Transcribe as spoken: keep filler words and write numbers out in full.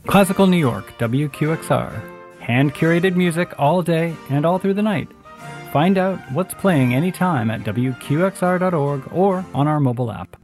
Classical New York, W Q X R. Hand-curated music all day and all through the night. Find out what's playing anytime at W Q X R dot org or on our mobile app.